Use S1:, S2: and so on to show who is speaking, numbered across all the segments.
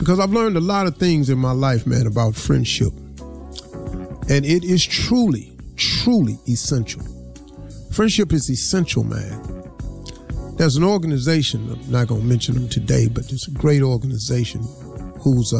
S1: Because I've learned a lot of things in my life, man, about friendship. And it is truly, truly essential. Friendship is essential, man. There's an organization, I'm not going to mention them today, but it's a great organization whose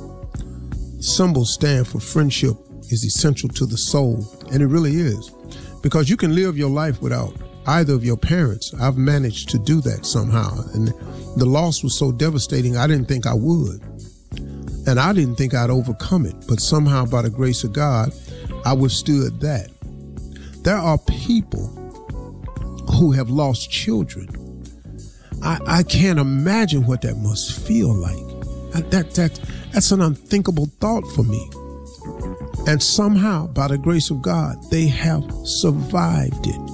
S1: symbols stand for friendship is essential to the soul. And it really is. Because you can live your life without either of your parents. I've managed to do that somehow. And the loss was so devastating, I didn't think I would. And I didn't think I'd overcome it. But somehow, by the grace of God, I withstood that. There are people who have lost children. I can't imagine what that must feel like. That's an unthinkable thought for me. And somehow, by the grace of God, they have survived it.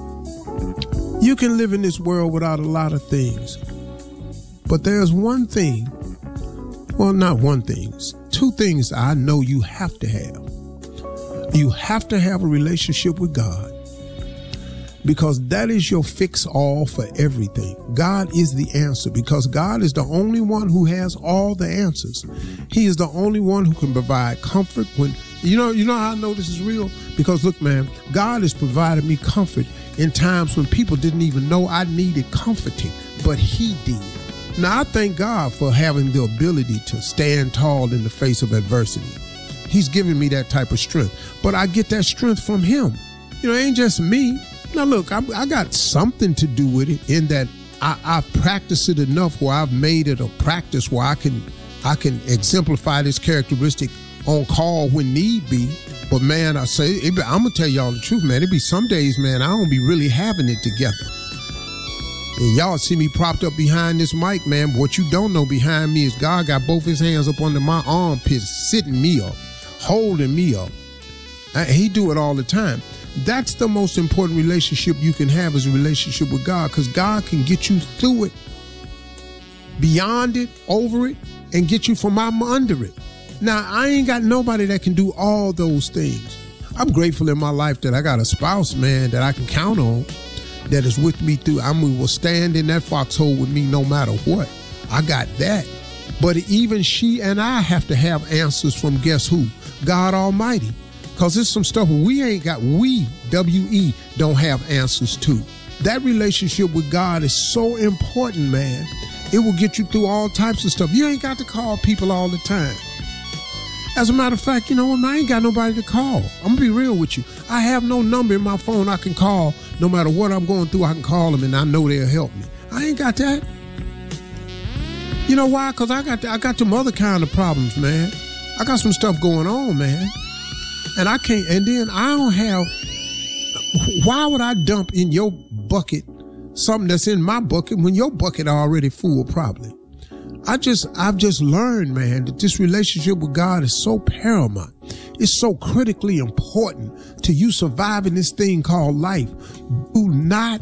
S1: You can live in this world without a lot of things. But there's one thing, well, not one thing, two things I know you have to have. You have to have a relationship with God, because that is your fix-all for everything. God is the answer, because God is the only one who has all the answers. He is the only one who can provide comfort when, you know how I know this is real? Because look, man, God has provided me comfort in times when people didn't even know I needed comforting, but He did. Now, I thank God for having the ability to stand tall in the face of adversity. He's given me that type of strength, but I get that strength from Him. You know, it ain't just me. Now, look, I got something to do with it in that I've practiced it enough where I've made it a practice where I can exemplify this characteristic on call when need be. But, man, I'm going to tell y'all the truth, man. It be some days, man, I don't be really having it together. And y'all see me propped up behind this mic, man. But what you don't know behind me is God got both His hands up under my armpits, sitting me up, holding me up. He do it all the time. That's the most important relationship you can have, is a relationship with God, because God can get you through it, beyond it, over it, and get you from under it. Now, I ain't got nobody that can do all those things. I'm grateful in my life that I got a spouse, man, that I can count on, that is with me through. Will stand in that foxhole with me no matter what. I got that. But even she and I have to have answers from guess who? God Almighty. Because there's some stuff we don't have answers to. That relationship with God is so important, man. It will get you through all types of stuff. You ain't got to call people all the time. As a matter of fact, you know what? I ain't got nobody to call. I'm going to be real with you. I have no number in my phone I can call. No matter what I'm going through, I can call them and I know they'll help me. I ain't got that. You know why? Because I got some other kind of problems, man. I got some stuff going on, man. And I can't, and then I don't have, why would I dump in your bucket something that's in my bucket when your bucket already full probably? I've just learned, man, that this relationship with God is so paramount. It's so critically important to you surviving this thing called life. Do not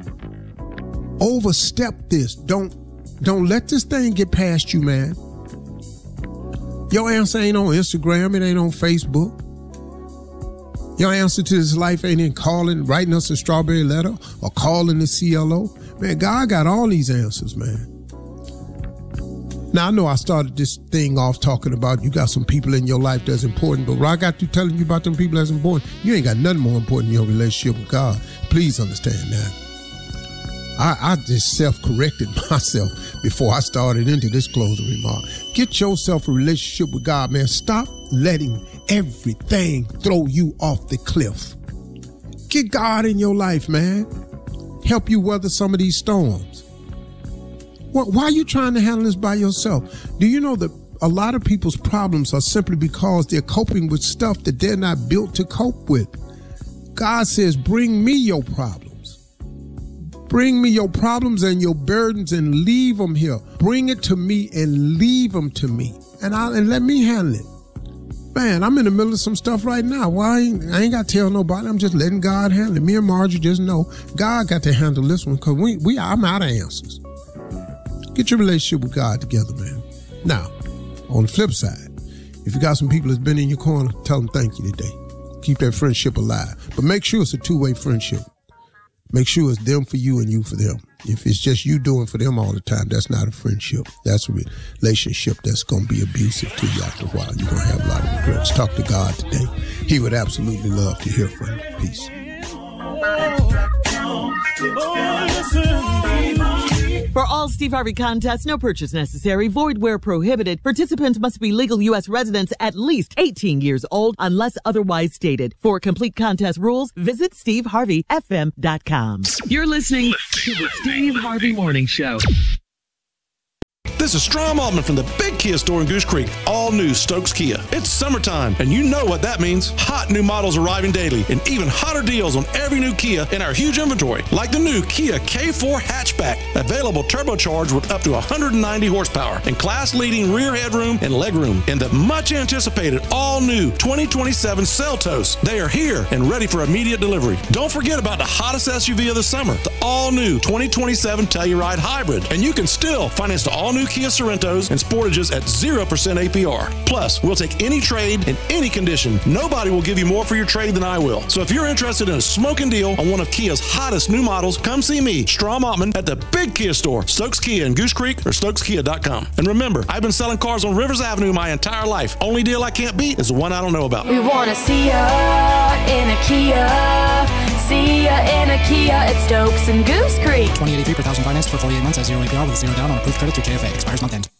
S1: overstep this. Don't let this thing get past you, man. Your answer ain't on Instagram. It ain't on Facebook. Your answer to this life ain't in calling, writing us a strawberry letter or calling the CLO. Man, God got all these answers, man. Now, I know I started this thing off talking about you got some people in your life that's important, but when I got through telling you about them people that's important, you ain't got nothing more important in your relationship with God. Please understand that. I just self-corrected myself before I started into this closing remark. Get yourself a relationship with God, man. Stop letting everything throw you off the cliff. Get God in your life, man. Help you weather some of these storms. Why are you trying to handle this by yourself? Do you know that a lot of people's problems are simply because they're coping with stuff that they're not built to cope with? God says, bring me your problems. Bring me your problems and your burdens and leave them here. Bring it to me and leave them to me. And let me handle it. Man, I'm in the middle of some stuff right now. Well, I ain't got to tell nobody. I'm just letting God handle it. Me and Margie just know God got to handle this one, because I'm out of answers. Get your relationship with God together, man. Now, on the flip side, if you got some people that's been in your corner, tell them thank you today. Keep that friendship alive. But make sure it's a two-way friendship. Make sure it's them for you and you for them. If it's just you doing for them all the time, that's not a friendship. That's a relationship that's going to be abusive to you after a while. You're going to have a lot of regrets. Talk to God today. He would absolutely love to hear from you. Peace.
S2: For all Steve Harvey contests, no purchase necessary, void where prohibited. Participants must be legal U.S. residents at least 18 years old unless otherwise stated. For complete contest rules, visit SteveHarveyFM.com. You're listening to the Steve Harvey Morning Show.
S3: This is Strom Altman from the Big Kia store in Goose Creek. All new Stokes Kia. It's summertime, and you know what that means. Hot new models arriving daily, and even hotter deals on every new Kia in our huge inventory. Like the new Kia K4 hatchback, available turbocharged with up to 190 horsepower, and class-leading rear headroom and legroom. And the much-anticipated all-new 2027 Seltos. They are here and ready for immediate delivery. Don't forget about the hottest SUV of the summer, the all-new 2027 Telluride Hybrid. And you can still finance the all-new Kia Sorrentos and Sportages at 0% APR. Plus, we'll take any trade in any condition. Nobody will give you more for your trade than I will. So if you're interested in a smoking deal on one of Kia's hottest new models, come see me, Strom Altman, at the Big Kia store, Stokes Kia in Goose Creek or StokesKia.com. And remember, I've been selling cars on Rivers Avenue my entire life. Only deal I can't beat is the one I don't know about.
S4: We want to see ya in a Kia. See ya in a Kia at Stokes and Goose Creek.
S5: 2083 per thousand financed for 48 months at 0 APR with 0 down on approved credit through KFA. Expires month end.